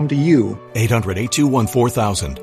to you. 800-821-4000.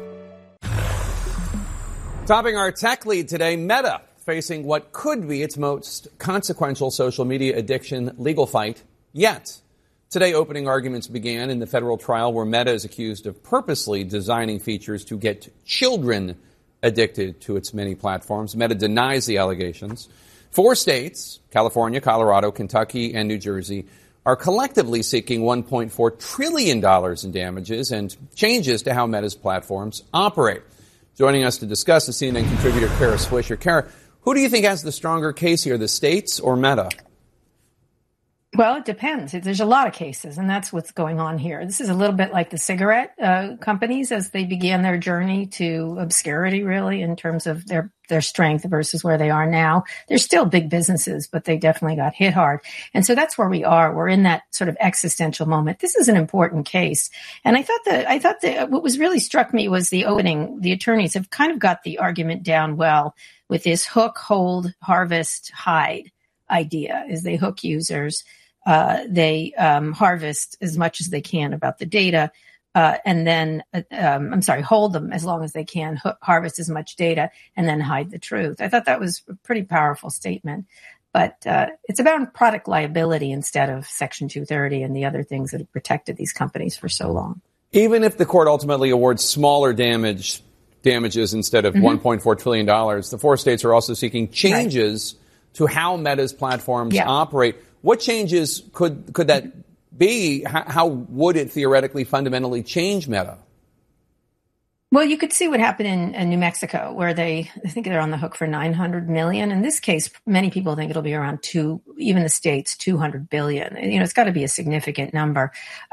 Topping our tech lead today, Meta facing what could be its most consequential social media addiction legal fight yet. Today, opening arguments began in the federal trial where Meta is accused of purposely designing features to get children addicted to its many platforms. Meta denies the allegations. 4 states, California, Colorado, Kentucky, and New Jersey, are collectively seeking $1.4 trillion in damages and changes to how Meta's platforms operate. Joining us to discuss is CNN contributor Kara Swisher. Kara, who do you think has the stronger case here, the states or Meta? Well, it depends. There's a lot of cases, and that's what's going on here. This is a little bit like the cigarette companies as they began their journey to obscurity, really, in terms of their strength versus where they are now. They're still big businesses, but they definitely got hit hard. And so that's where we are. We're in that sort of existential moment. This is an important case. And I thought that what was really struck me was the opening. The attorneys have kind of got the argument down well with this hook, hold, harvest, hide idea. Is they hook users, they harvest as much as they can about the data, and then hold them as long as they can, harvest as much data, and then hide the truth. I thought that was a pretty powerful statement. But it's about product liability instead of Section 230 and the other things that have protected these companies for so long. Even if the court ultimately awards smaller damages instead of $1.4 trillion, the 4 states are also seeking changes to how Meta's platforms operate. What changes could that be? How would it theoretically fundamentally change Meta? Well, you could see what happened in New Mexico, where I think they're on the hook for $900 million. In this case, many people think it'll be around even the states, $200 billion. It's got to be a significant number.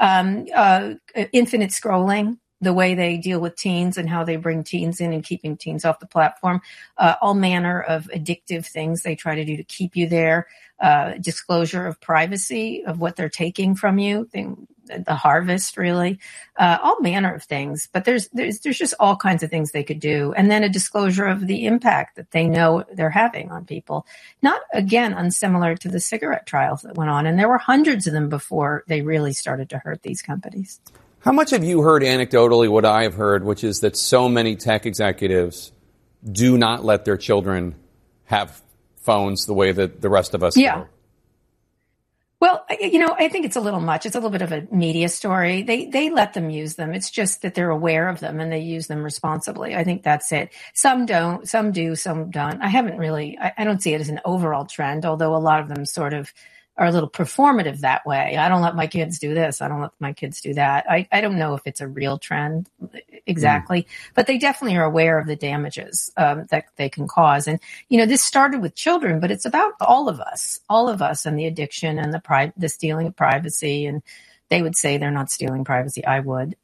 Infinite scrolling, the way they deal with teens and how they bring teens in and keeping teens off the platform, all manner of addictive things they try to do to keep you there, disclosure of privacy of what they're taking from you, the harvest, really, all manner of things. But there's just all kinds of things they could do. And then a disclosure of the impact that they know they're having on people. Not, again, unsimilar to the cigarette trials that went on. And there were hundreds of them before they really started to hurt these companies. How much have you heard anecdotally what I have heard, which is that so many tech executives do not let their children have phones the way that the rest of us do? Well, I think it's a little much. It's a little bit of a media story. They let them use them. It's just that they're aware of them and they use them responsibly. I think that's it. Some don't, some do, some don't. I don't see it as an overall trend, although a lot of them sort of are a little performative that way. I don't let my kids do this. I don't let my kids do that. I don't know if it's a real trend exactly, but they definitely are aware of the damages that they can cause. And, this started with children, but it's about all of us and the addiction and the stealing of privacy. And they would say they're not stealing privacy. I would.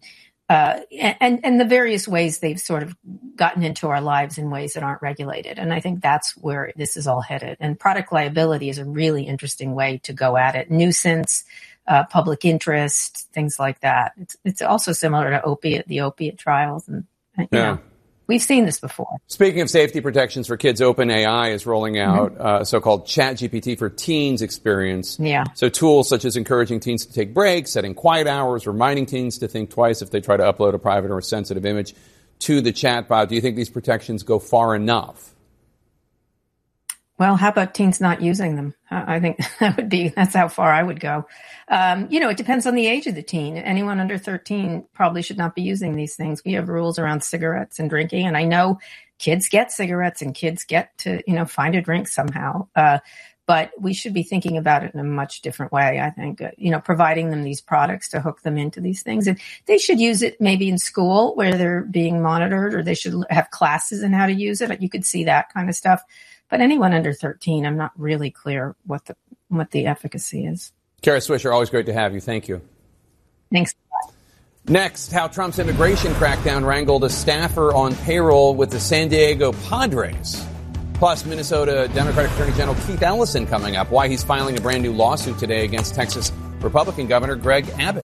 And the various ways they've sort of gotten into our lives in ways that aren't regulated. And I think that's where this is all headed. And product liability is a really interesting way to go at it. Nuisance, public interest, things like that. It's also similar to the opiate trials. And, we've seen this before. Speaking of safety protections for kids, OpenAI is rolling out a so-called ChatGPT for Teens experience. Yeah. So tools such as encouraging teens to take breaks, setting quiet hours, reminding teens to think twice if they try to upload a private or a sensitive image to the chatbot. Do you think these protections go far enough? Well, how about teens not using them? I think that's how far I would go. It depends on the age of the teen. Anyone under 13 probably should not be using these things. We have rules around cigarettes and drinking, and I know kids get cigarettes and kids get to, find a drink somehow. But we should be thinking about it in a much different way, I think, providing them these products to hook them into these things. And they should use it maybe in school where they're being monitored, or they should have classes in how to use it. You could see that kind of stuff. But anyone under 13, I'm not really clear what the efficacy is. Kara Swisher, always great to have you. Thank you. Thanks. Next, how Trump's immigration crackdown wrangled a staffer on payroll with the San Diego Padres. Plus, Minnesota Democratic Attorney General Keith Ellison coming up. Why he's filing a brand new lawsuit today against Texas Republican Governor Greg Abbott.